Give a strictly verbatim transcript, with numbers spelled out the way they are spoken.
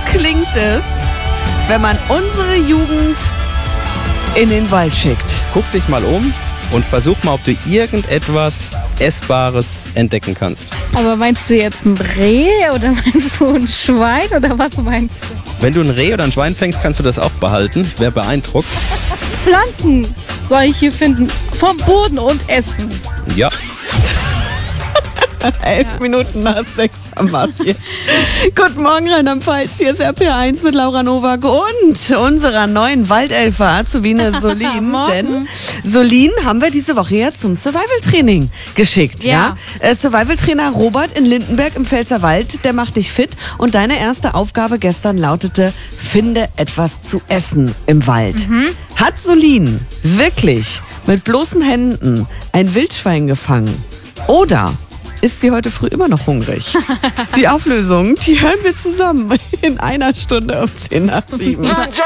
klingt es, wenn man unsere Jugend in den Wald schickt? Guck dich mal um und versuch mal, ob du irgendetwas Essbares entdecken kannst. Aber meinst du jetzt ein Reh oder meinst du ein Schwein oder was meinst du? Wenn du ein Reh oder ein Schwein fängst, kannst du das auch behalten. Wer beeindruckt? Pflanzen soll ich hier finden. Vom Boden und essen. Ja. Elf Minuten nach sechs am Mars hier. Guten Morgen, Rheinland-Pfalz. Hier ist R P R eins mit Laura Nowak und unserer neuen Waldelfe Azubine Solin. Denn Solin haben wir diese Woche ja zum Survival-Training geschickt. Ja. ja? Äh, Survival-Trainer Robert in Lindenberg im Pfälzerwald, der macht dich fit. Und deine erste Aufgabe gestern lautete, finde etwas zu essen im Wald. Mhm. Hat Solin wirklich mit bloßen Händen ein Wildschwein gefangen? Oder ist sie heute früh immer noch hungrig? Die Auflösung, die hören wir zusammen in einer Stunde um zehn nach sieben.